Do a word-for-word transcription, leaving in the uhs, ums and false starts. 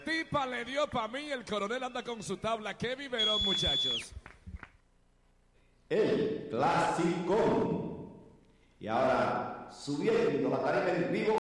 Tipa le dio pa' mí, el coronel anda con su tabla. ¡Qué biberón, muchachos! El clásico. Y ahora, subiendo la tarima en vivo,